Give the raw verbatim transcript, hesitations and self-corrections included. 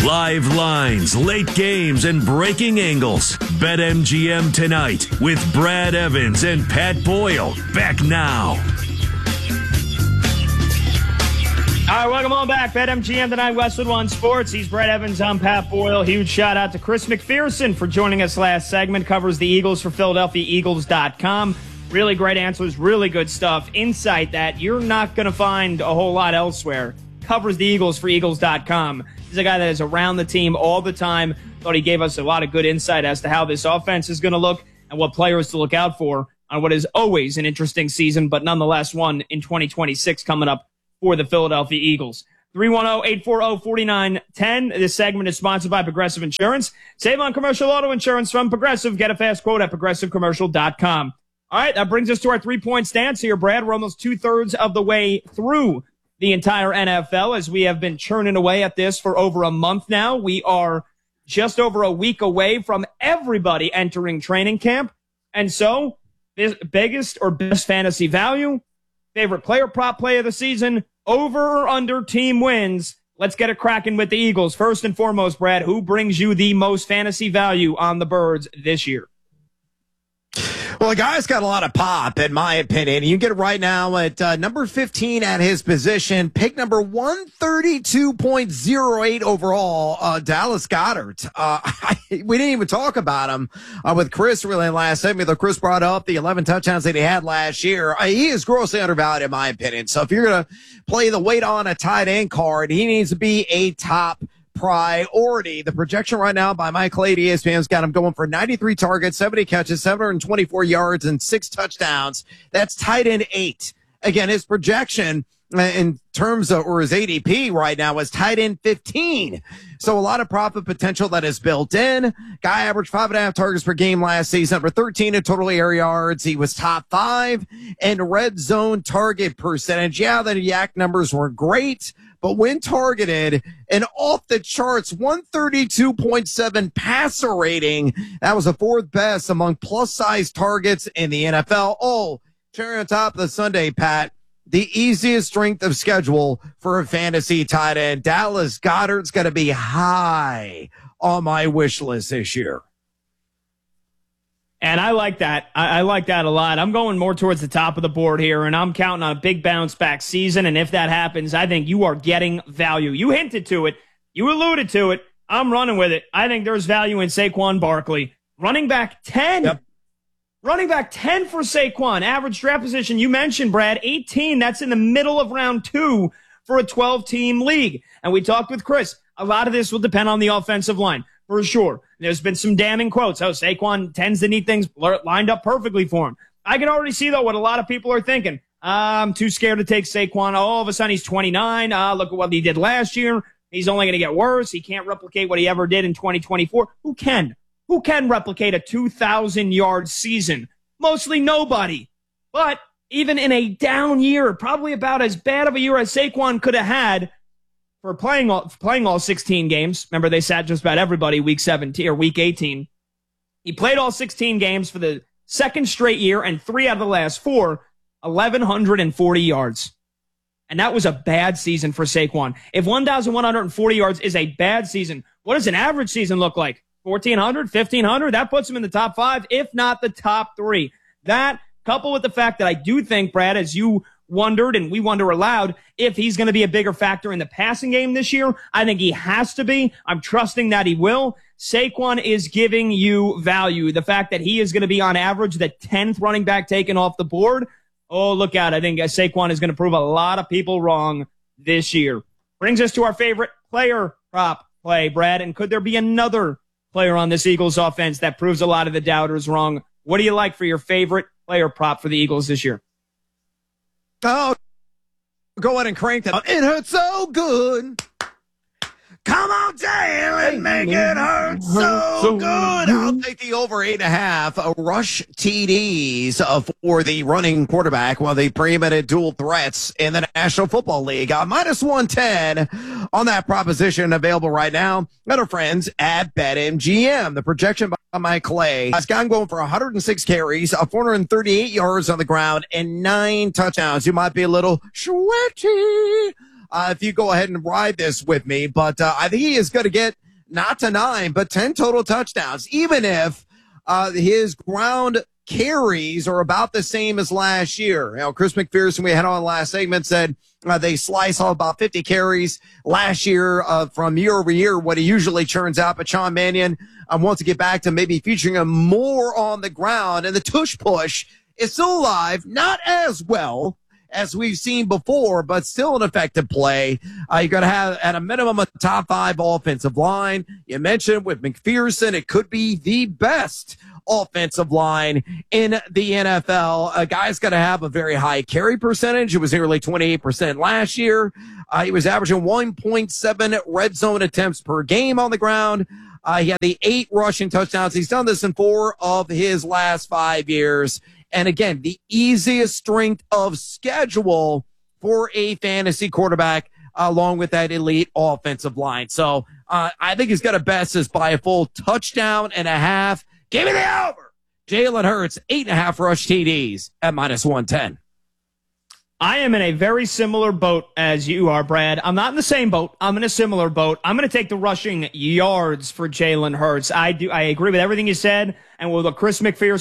Live lines, late games, and breaking angles. BetMGM tonight with Brad Evans and Pat Boyle. Back now. All right, welcome on back. BetMGM tonight, Westwood One Sports. He's Brad Evans. I'm Pat Boyle. Huge shout out to Chris McPherson for joining us last segment. Covers the Eagles for Philadelphia Eagles dot com. Really great answers, really good stuff. Insight that you're not going to find a whole lot elsewhere. Covers the Eagles for Eagles dot com. He's a guy that is around the team all the time. Thought he gave us a lot of good insight as to how this offense is going to look and what players to look out for on what is always an interesting season, but nonetheless one in twenty twenty-six coming up for the Philadelphia Eagles. three one zero, eight four zero, four nine one zero. This segment is sponsored by Progressive Insurance. Save on commercial auto insurance from Progressive. Get a fast quote at progressive commercial dot com. All right, that brings us to our three-point stance here, Brad. We're almost two-thirds of the way through the entire N F L as we have been churning away at this for over a month now. We are just over a week away from everybody entering training camp. And so, biggest or best fantasy value, favorite player prop play of the season, over or under team wins. Let's get it cracking with the Eagles. First and foremost, Brad, who brings you the most fantasy value on the Birds this year? Well, the guy's got a lot of pop, in my opinion. You can get it right now at uh, number fifteen at his position. Pick number one thirty-two point oh eight overall, uh, Dallas Goedert. Uh, I, we didn't even talk about him uh, with Chris really last segment, though Chris brought up the eleven touchdowns that he had last year. Uh, he is grossly undervalued, in my opinion. So if you're going to play the weight on a tight end card, he needs to be a top priority. The projection right now by Mike Clay at E S P N's got him going for ninety-three targets, seventy catches, seven hundred twenty-four yards, and six touchdowns. That's tight end eight. Again, his projection in terms of, or his A D P right now is tight end fifteen. So a lot of profit potential that is built in. Guy averaged five and a half targets per game last season, number thirteen in total air yards. He was top five in red zone target percentage. Yeah, the Yak numbers were great, but when targeted, an off-the-charts one thirty-two point seven passer rating. That was the fourth best among plus-size targets in the N F L. Oh, cherry on top of the Sunday, Pat, the easiest strength of schedule for a fantasy tight end. Dallas Goedert's going to be high on my wish list this year. And I like that. I, I like that a lot. I'm going more towards the top of the board here, and I'm counting on a big bounce-back season. And if that happens, I think you are getting value. You hinted to it. You alluded to it. I'm running with it. I think there's value in Saquon Barkley. Running back ten. Yep. Running back ten for Saquon. Average draft position, you mentioned, Brad, eighteen. That's in the middle of round two for a twelve-team league. And we talked with Chris. A lot of this will depend on the offensive line. For sure. There's been some damning quotes. Oh, Saquon tends to need things lined up perfectly for him. I can already see, though, what a lot of people are thinking. Uh, I'm too scared to take Saquon. Oh, all of a sudden, he's twenty-nine. Uh, look at what he did last year. He's only going to get worse. He can't replicate what he ever did in twenty twenty-four. Who can? Who can replicate a two thousand yard season? Mostly nobody. But even in a down year, probably about as bad of a year as Saquon could have had, for playing all, playing all sixteen games. Remember, they sat just about everybody week seventeen or week eighteen. He played all sixteen games for the second straight year, and three out of the last four, eleven forty yards. And that was a bad season for Saquon. If eleven forty yards is a bad season, what does an average season look like? fourteen hundred, fifteen hundred? That puts him in the top five, if not the top three. That, coupled with the fact that I do think, Brad, as you wondered, and we wonder aloud, if he's going to be a bigger factor in the passing game this year. I think he has to be. I'm trusting that he will. Saquon is giving you value. The fact that he is going to be on average the tenth running back taken off the board. Oh, look out. I think Saquon is going to prove a lot of people wrong this year. Brings us to our favorite player prop play, Brad. And could there be another player on this Eagles offense that proves a lot of the doubters wrong? What do you like for your favorite player prop for the Eagles this year? Oh, go ahead and crank that. It hurts so good. Come on down and make it hurt so good. I'll take the over eight and a half uh, rush T Ds uh, for the running quarterback, one of the preeminent dual threats in the National Football League. Uh, minus one ten on that proposition, available right now at our friends at BetMGM. The projection by Mike Clay has gone going for one hundred six carries, uh, four hundred thirty-eight yards on the ground, and nine touchdowns. You might be a little sweaty uh, if you go ahead and ride this with me. But uh, I think he is going to get not to nine, but ten total touchdowns, even if uh, his ground carries are about the same as last year. You know, Chris McPherson, we had on last segment, said uh, they slice off about fifty carries last year uh, from year over year, what he usually churns out. But Sean Mannion um, wants to get back to maybe featuring him more on the ground. And the tush push is still alive, not as well as we've seen before, but still an effective play. Uh, you're going to have, at a minimum, a top five offensive line. You mentioned with McPherson, it could be the best offensive line in the N F L. A guy's got to have a very high carry percentage. It was nearly twenty-eight percent last year. Uh, he was averaging one point seven red zone attempts per game on the ground. Uh, he had the eight rushing touchdowns. He's done this in four of his last five years. And again, the easiest strength of schedule for a fantasy quarterback, uh, along with that elite offensive line. So uh, I think he's got to best this by a full touchdown and a half. Give me the over. Jalen Hurts, eight and a half rush T Ds at minus one ten. I am in a very similar boat as you are, Brad. I'm not in the same boat. I'm in a similar boat. I'm going to take the rushing yards for Jalen Hurts. I do. I agree with everything you said. And with what Chris McPherson